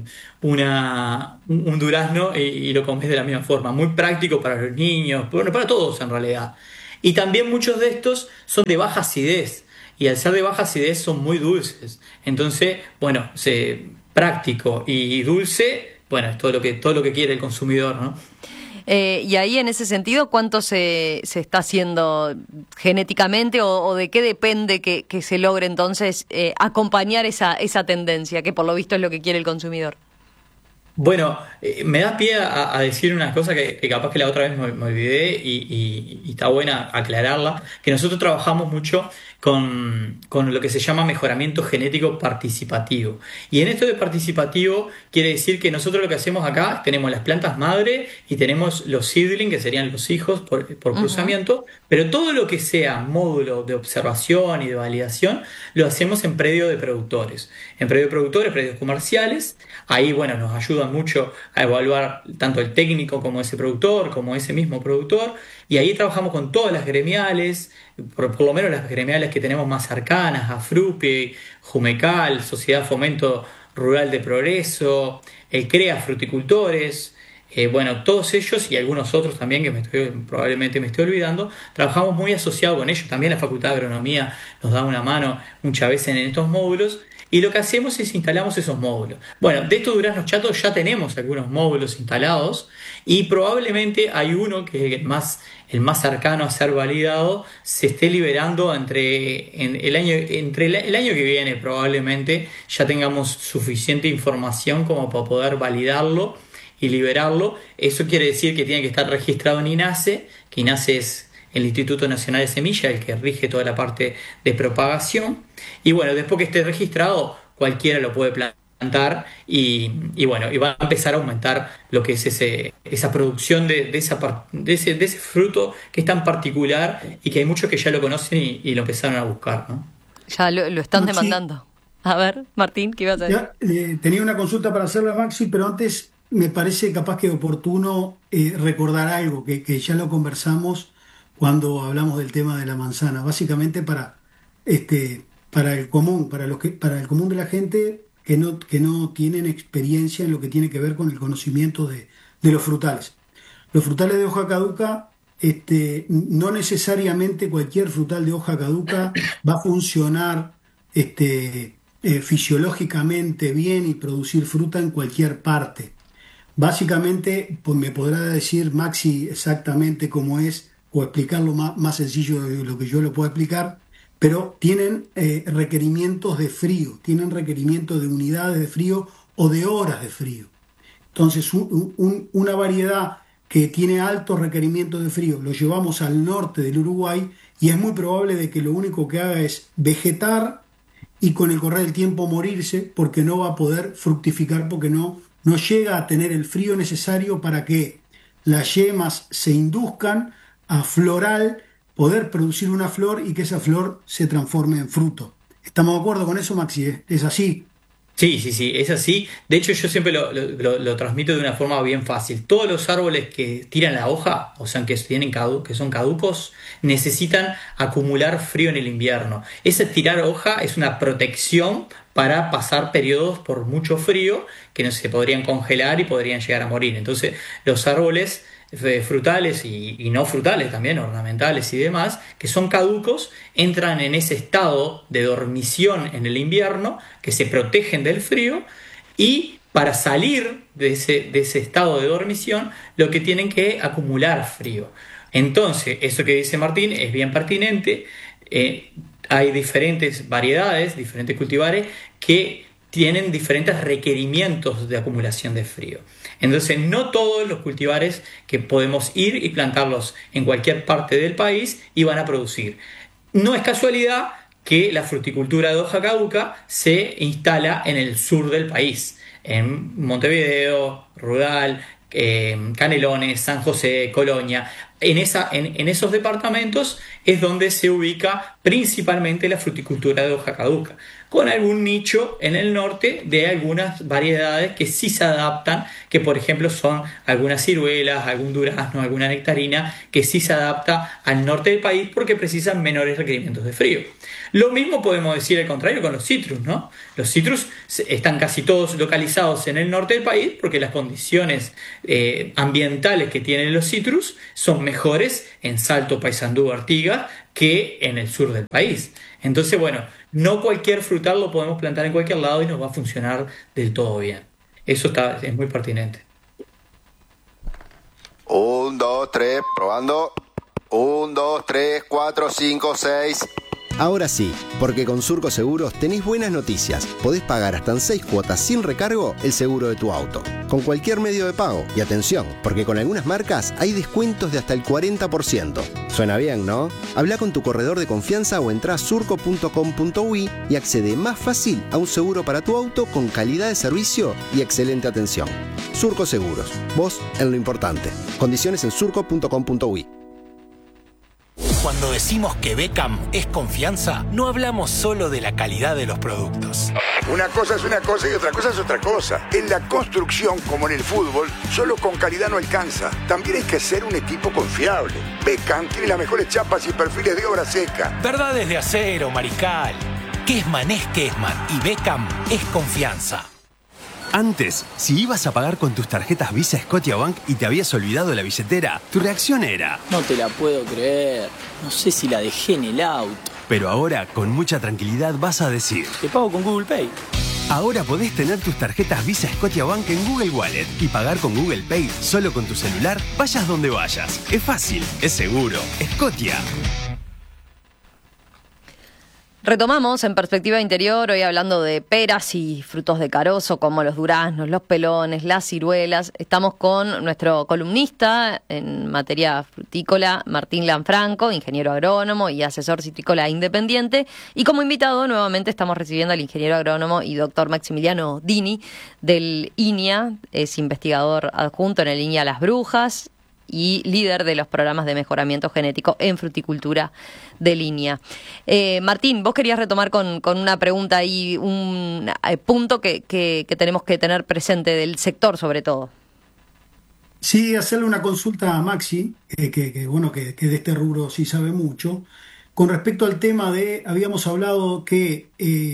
durazno y lo comes de la misma forma. Muy práctico para los niños, bueno, para todos en realidad. Y también muchos de estos son de baja acidez, y al ser de baja acidez son muy dulces. Entonces, bueno, práctico y dulce, bueno, es todo lo que quiere el consumidor, ¿no? Y ahí, en ese sentido, ¿cuánto se está haciendo genéticamente o de qué depende que se logre entonces acompañar esa tendencia, que por lo visto es lo que quiere el consumidor? Bueno, me da pie a decir una cosa que capaz que la otra vez me olvidé y está buena aclararla, que nosotros trabajamos mucho con lo que se llama mejoramiento genético participativo. Y en esto de participativo quiere decir que nosotros lo que hacemos acá, tenemos las plantas madre y tenemos los seedling, que serían los hijos por cruzamiento, pero todo lo que sea módulo de observación y de validación lo hacemos en predio de productores. En predio de productores, predios comerciales, ahí bueno, nos ayudan mucho a evaluar tanto el técnico como ese productor, como ese mismo productor, y ahí trabajamos con todas las gremiales, por lo menos las gremiales que tenemos más cercanas, AFRUPI, Jumecal, Sociedad Fomento Rural de Progreso, el CREA Fruticultores, bueno, todos ellos y algunos otros también que probablemente me estoy olvidando, trabajamos muy asociados con ellos. También la Facultad de Agronomía nos da una mano muchas veces en estos módulos. Y lo que hacemos es instalamos esos módulos. Bueno, de estos duraznos chatos ya tenemos algunos módulos instalados y probablemente hay uno que es el más cercano a ser validado, se esté liberando entre el año que viene. Probablemente ya tengamos suficiente información como para poder validarlo y liberarlo. Eso quiere decir que tiene que estar registrado en INASE, que INASE es el Instituto Nacional de Semilla, el que rige toda la parte de propagación. Y bueno, después que esté registrado, cualquiera lo puede plantar y bueno, y va a empezar a aumentar lo que es esa producción de ese fruto que es tan particular y que hay muchos que ya lo conocen y lo empezaron a buscar, ¿no? Ya lo están demandando. A ver, Martín, ¿qué ibas a decir? Tenía una consulta para hacerle a Maxi, pero antes me parece capaz que oportuno recordar algo que ya lo conversamos cuando hablamos del tema de la manzana. Básicamente para el común, para el común de la gente que no tienen experiencia en lo que tiene que ver con el conocimiento de los frutales. Los frutales de hoja caduca, no necesariamente cualquier frutal de hoja caduca va a funcionar fisiológicamente bien y producir fruta en cualquier parte. Básicamente, pues me podrá decir Maxi exactamente cómo es, o explicarlo más sencillo de lo que yo lo puedo explicar, pero tienen requerimientos de frío, tienen requerimientos de unidades de frío o de horas de frío. Entonces, una variedad que tiene altos requerimientos de frío, lo llevamos al norte del Uruguay y es muy probable de que lo único que haga es vegetar y con el correr del tiempo morirse, porque no va a poder fructificar, porque no llega a tener el frío necesario para que las yemas se induzcan a floral, poder producir una flor y que esa flor se transforme en fruto. ¿Estamos de acuerdo con eso, Maxi? ¿Es así? Sí, es así. De hecho, yo siempre lo transmito de una forma bien fácil. Todos los árboles que tiran la hoja, o sea, que son caducos, necesitan acumular frío en el invierno. Ese tirar hoja es una protección para pasar periodos por mucho frío que no se podrían congelar y podrían llegar a morir. Entonces, los árboles frutales y no frutales también, ornamentales y demás, que son caducos, entran en ese estado de dormición en el invierno, que se protegen del frío, y para salir de ese estado de dormición, lo que tienen que acumular frío. Entonces, eso que dice Martín es bien pertinente. Hay diferentes variedades, diferentes cultivares que tienen diferentes requerimientos de acumulación de frío. Entonces, no todos los cultivares que podemos ir y plantarlos en cualquier parte del país y van a producir. No es casualidad que la fruticultura de hoja caduca se instala en el sur del país, en Montevideo, Rural, Canelones, San José, Colonia. En esos departamentos es donde se ubica principalmente la fruticultura de hoja caduca, con algún nicho en el norte de algunas variedades que sí se adaptan, que por ejemplo son algunas ciruelas, algún durazno, alguna nectarina, que sí se adapta al norte del país porque precisan menores requerimientos de frío. Lo mismo podemos decir al contrario con los citrus, ¿no? Los citrus están casi todos localizados en el norte del país porque las condiciones ambientales que tienen los citrus son mejores en Salto, Paysandú, Artigas que en el sur del país. Entonces, bueno, no cualquier frutal lo podemos plantar en cualquier lado y nos va a funcionar del todo bien. Eso es muy pertinente. 1, 2, 3, probando. 1, 2, 3, 4, 5, 6. Ahora sí, porque con Surco Seguros tenés buenas noticias. Podés pagar hasta en 6 cuotas sin recargo el seguro de tu auto, con cualquier medio de pago. Y atención, porque con algunas marcas hay descuentos de hasta el 40%. Suena bien, ¿no? Habla con tu corredor de confianza o entrá a surco.com.uy y accede más fácil a un seguro para tu auto con calidad de servicio y excelente atención. Surco Seguros, vos en lo importante. Condiciones en surco.com.uy. Cuando decimos que Beckham es confianza, no hablamos solo de la calidad de los productos. Una cosa es una cosa y otra cosa es otra cosa. En la construcción, como en el fútbol, solo con calidad no alcanza. También hay que ser un equipo confiable. Beckham tiene las mejores chapas y perfiles de obra seca. Verdades de acero, Mariscal. Kessman es Kessman y Beckham es confianza. Antes, si ibas a pagar con tus tarjetas Visa Scotiabank y te habías olvidado la billetera, tu reacción era: no te la puedo creer, no sé si la dejé en el auto. Pero ahora, con mucha tranquilidad, vas a decir: te pago con Google Pay. Ahora podés tener tus tarjetas Visa Scotiabank en Google Wallet y pagar con Google Pay solo con tu celular, vayas donde vayas. Es fácil, es seguro. Scotia. Retomamos en Perspectiva Interior, hoy hablando de peras y frutos de carozo como los duraznos, los pelones, las ciruelas. Estamos con nuestro columnista en materia frutícola, Martín Lanfranco, ingeniero agrónomo y asesor citrícola independiente. Y como invitado nuevamente estamos recibiendo al ingeniero agrónomo y doctor Maximiliano Dini del INIA, es investigador adjunto en el INIA Las Brujas y líder de los programas de mejoramiento genético en fruticultura de línea. Martín, vos querías retomar con una pregunta y un punto que tenemos que tener presente del sector sobre todo. Sí, hacerle una consulta a Maxi, que de este rubro sí sabe mucho, con respecto al tema habíamos hablado que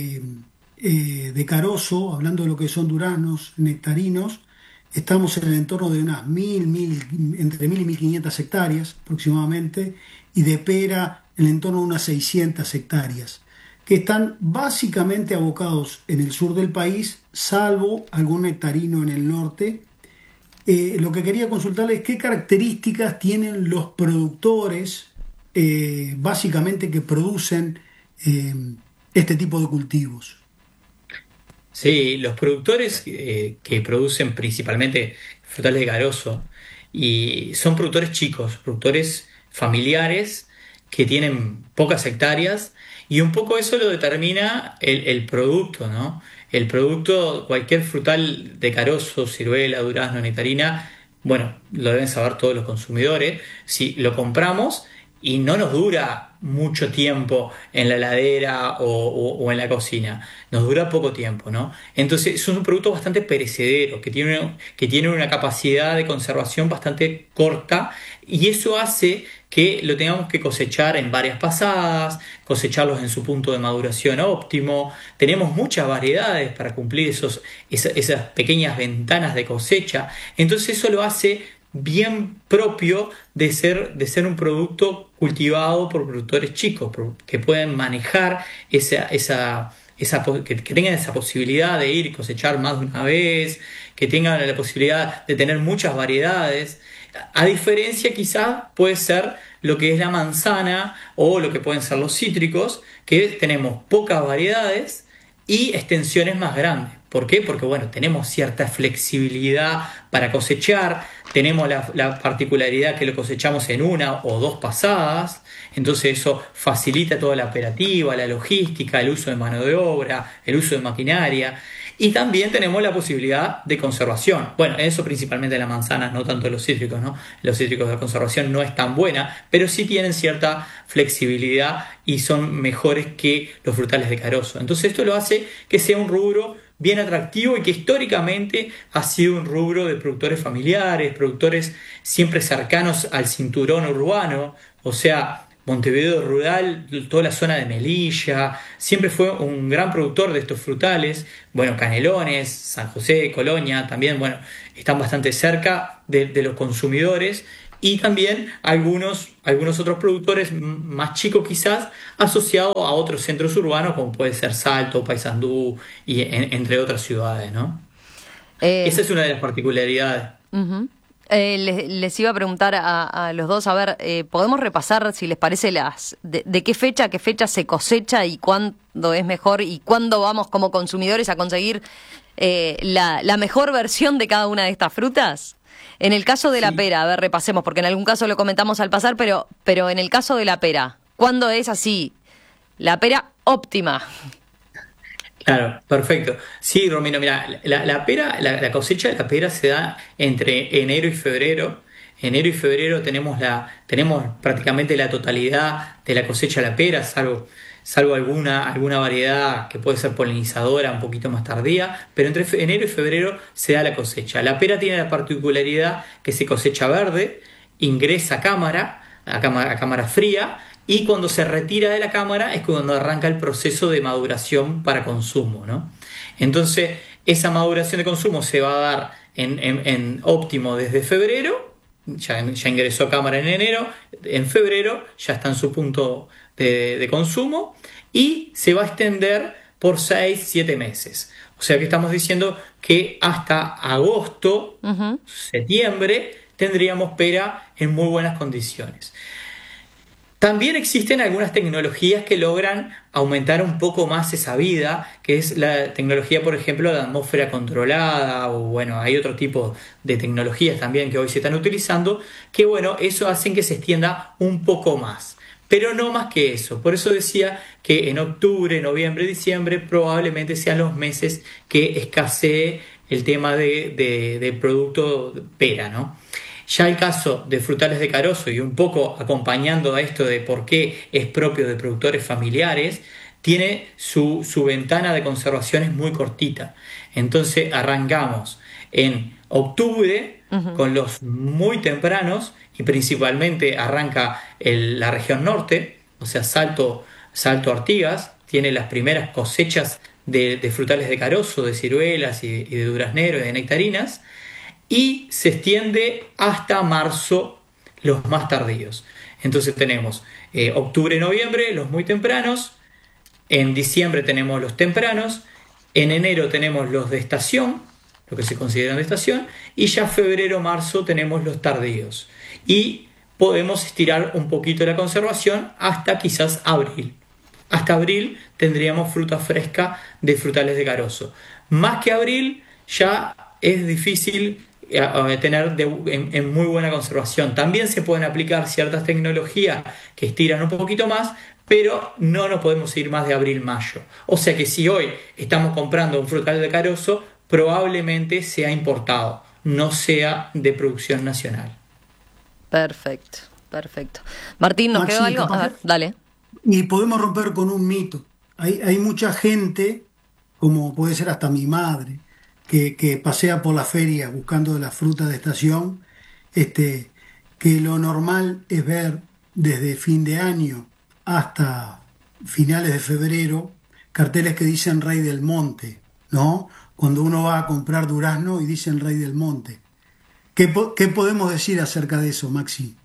de carozo, hablando de lo que son duraznos, nectarinos, estamos en el entorno de unas entre 1.000 y 1.500 hectáreas aproximadamente, y de pera en el entorno de unas 600 hectáreas, que están básicamente abocados en el sur del país, salvo algún nectarino en el norte. Lo que quería consultarles es qué características tienen los productores, básicamente que producen este tipo de cultivos. Sí, los productores que producen principalmente frutales de carozo y son productores chicos, productores familiares que tienen pocas hectáreas, y un poco eso lo determina el producto, ¿no? El producto, cualquier frutal de carozo, ciruela, durazno, nectarina, bueno, lo deben saber todos los consumidores. Si lo compramos y no nos dura mucho tiempo en la heladera o en la cocina, nos dura poco tiempo, ¿no? Entonces es un producto bastante perecedero, que tiene una capacidad de conservación bastante corta, y eso hace que lo tengamos que cosechar en varias pasadas, cosecharlos en su punto de maduración óptimo. Tenemos muchas variedades para cumplir esas pequeñas ventanas de cosecha. Entonces eso lo hace bien propio de ser un producto cultivado por productores chicos, que pueden manejar que tengan esa posibilidad de ir y cosechar más de una vez, que tengan la posibilidad de tener muchas variedades. A diferencia quizás puede ser lo que es la manzana o lo que pueden ser los cítricos, que tenemos pocas variedades y extensiones más grandes. ¿Por qué? Porque tenemos cierta flexibilidad para cosechar, tenemos la particularidad que lo cosechamos en una o dos pasadas, entonces eso facilita toda la operativa, la logística, el uso de mano de obra, el uso de maquinaria. Y también tenemos la posibilidad de conservación. Bueno, eso principalmente de las manzanas, no tanto de los cítricos, ¿no? Los cítricos de conservación no es tan buena, pero sí tienen cierta flexibilidad y son mejores que los frutales de carozo. Entonces esto lo hace que sea un rubro bien atractivo y que históricamente ha sido un rubro de productores familiares, productores siempre cercanos al cinturón urbano, o sea, Montevideo rural, toda la zona de Melilla, siempre fue un gran productor de estos frutales. Bueno, Canelones, San José, Colonia, también, bueno, están bastante cerca de los consumidores. Y también algunos otros productores más chicos quizás, asociados a otros centros urbanos, como puede ser Salto, Paysandú, y entre otras ciudades, ¿no? Esa es una de las particularidades. Uh-huh. Les iba a preguntar a los dos, a ver, ¿podemos repasar, si les parece, de qué fecha se cosecha y cuándo es mejor y cuándo vamos como consumidores a conseguir la mejor versión de cada una de estas frutas? En el caso de la pera, a ver, repasemos, porque en algún caso lo comentamos al pasar, pero en el caso de la pera, ¿cuándo es así la pera óptima? Claro, perfecto. Sí, Romino, mira, la pera, la cosecha de la pera se da entre enero y febrero. Enero y febrero tenemos prácticamente la totalidad de la cosecha de la pera, salvo alguna variedad que puede ser polinizadora un poquito más tardía, pero entre enero y febrero se da la cosecha. La pera tiene la particularidad que se cosecha verde, ingresa a cámara fría, y cuando se retira de la cámara es cuando arranca el proceso de maduración para consumo, ¿no? Entonces, esa maduración de consumo se va a dar en óptimo desde febrero, ya ingresó a cámara en enero, en febrero ya está en su punto de consumo, y se va a extender por 6-7 meses. O sea que estamos diciendo que hasta agosto, septiembre, tendríamos pera en muy buenas condiciones. También existen algunas tecnologías que logran aumentar un poco más esa vida, que es la tecnología, por ejemplo, de atmósfera controlada, o bueno, hay otro tipo de tecnologías también que hoy se están utilizando, que bueno, eso hace que se extienda un poco más. Pero no más que eso. Por eso decía que en octubre, noviembre, diciembre probablemente sean los meses que escasee el tema de producto pera, ¿no? Ya el caso de frutales de carozo, y un poco acompañando a esto de por qué es propio de productores familiares, tiene su ventana de conservación es muy cortita. Entonces arrancamos en octubre con los muy tempranos, y principalmente arranca la región norte, o sea, Salto Artigas, tiene las primeras cosechas de frutales de carozo, de ciruelas y de duraznero y de nectarinas, y se extiende hasta marzo los más tardíos. Entonces tenemos octubre y noviembre los muy tempranos, en diciembre tenemos los tempranos, en enero tenemos los de estación, lo que se consideran de estación, y ya febrero, marzo tenemos los tardíos. Y podemos estirar un poquito la conservación hasta quizás abril. Hasta abril tendríamos fruta fresca de frutales de carozo. Más que abril ya es difícil tener en muy buena conservación. También se pueden aplicar ciertas tecnologías que estiran un poquito más, pero no nos podemos ir más de abril-mayo. O sea que si hoy estamos comprando un frutal de carozo, probablemente sea importado, no sea de producción nacional. Perfecto. Martín, ¿nos quedó algo? A ver, dale. Y podemos romper con un mito. Hay mucha gente, como puede ser hasta mi madre, que pasea por la feria buscando la fruta de estación, que lo normal es ver desde fin de año hasta finales de febrero carteles que dicen Rey del Monte, ¿no? Cuando uno va a comprar durazno y dicen Rey del Monte. ¿Qué podemos decir acerca de eso, Maxi?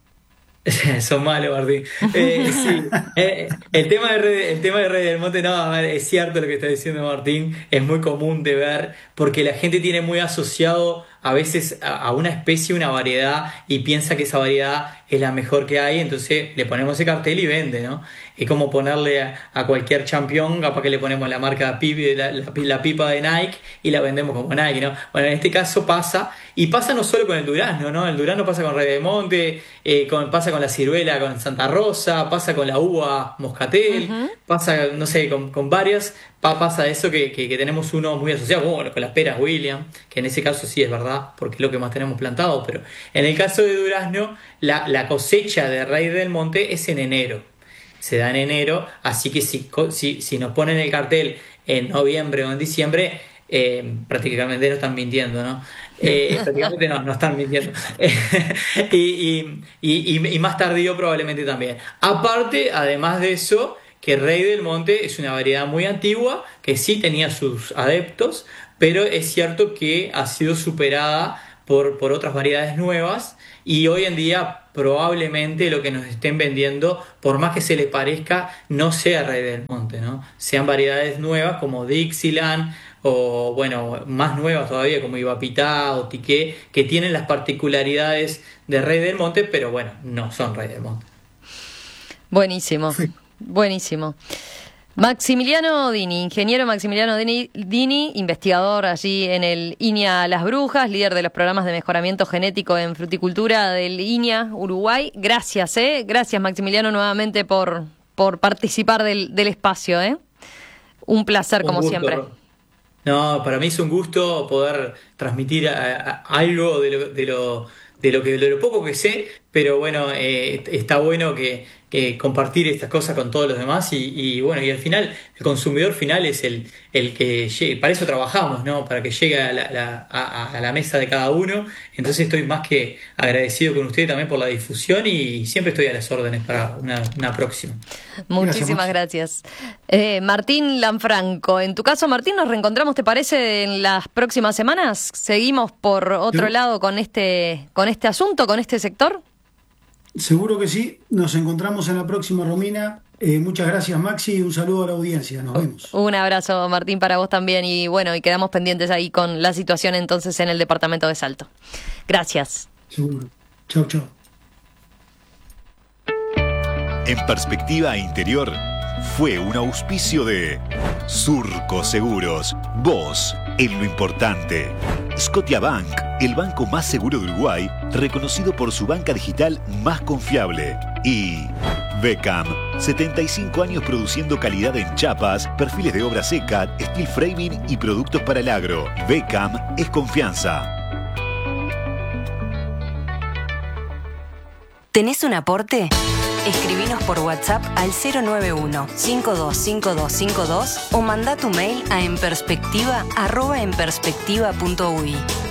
Son malos, Martín. Sí. El tema de Rey del Monte, no, a ver, es cierto lo que está diciendo Martín, es muy común de ver, porque la gente tiene muy asociado a veces a una especie, una variedad, y piensa que esa variedad es la mejor que hay, entonces le ponemos ese cartel y vende, ¿no? Es como ponerle a cualquier campeón, capaz que le ponemos la marca la pipa de Nike y la vendemos como Nike, ¿no? Bueno, en este caso pasa, y pasa no solo con el durazno, ¿no? El durazno pasa con Rey del Monte, pasa con la ciruela, con Santa Rosa, pasa con la uva moscatel, pasa, no sé, con varias, pasa eso que tenemos uno muy asociado, bueno, con las peras William, que en ese caso sí es verdad, porque es lo que más tenemos plantado, pero en el caso de durazno, la cosecha de Rey del Monte es en enero. Se da en enero, así que si nos ponen el cartel en noviembre o en diciembre, prácticamente no están mintiendo, ¿no? Prácticamente no están mintiendo. y más tardío probablemente también. Aparte, además de eso, que Rey del Monte es una variedad muy antigua, que sí tenía sus adeptos, pero es cierto que ha sido superada por otras variedades nuevas, y hoy en día probablemente lo que nos estén vendiendo, por más que se le parezca, no sea Rey del Monte, ¿no? Sean variedades nuevas como Dixieland, o bueno, más nuevas todavía como Ibapitá o Tiqué, que tienen las particularidades de Rey del Monte, pero bueno, no son Rey del Monte. Buenísimo, buenísimo. Maximiliano Dini, ingeniero Maximiliano Dini, investigador allí en el INIA Las Brujas, líder de los programas de mejoramiento genético en fruticultura del INIA Uruguay. Gracias, gracias Maximiliano nuevamente por participar del espacio, Un placer como siempre. No, para mí es un gusto poder transmitir algo de lo poco que sé, pero bueno, está bueno que compartir estas cosas con todos los demás y bueno, y al final el consumidor final es el que llegue, para eso trabajamos, ¿no? Para que llegue a la mesa de cada uno. Entonces estoy más que agradecido con usted también por la difusión y siempre estoy a las órdenes para una próxima. Muchísimas gracias. Martín Lanfranco, en tu caso, Martín, nos reencontramos, ¿te parece, en las próximas semanas? ¿Seguimos por otro lado con este asunto, con este sector? Seguro que sí, nos encontramos en la próxima, Romina. Muchas gracias, Maxi, y un saludo a la audiencia, nos vemos. Un abrazo, Martín, para vos también, y bueno, y quedamos pendientes ahí con la situación entonces en el departamento de Salto. Gracias. Seguro. Chau, chau. En Perspectiva Interior fue un auspicio de Surco Seguros, vos en lo importante. Scotiabank, el banco más seguro de Uruguay, reconocido por su banca digital más confiable. Y Beckham, 75 años produciendo calidad en chapas, perfiles de obra seca, steel framing y productos para el agro. Beckham es confianza. ¿Tenés un aporte? Escribinos por WhatsApp al 091-525252 o mandá tu mail a enperspectiva@enperspectiva.ui.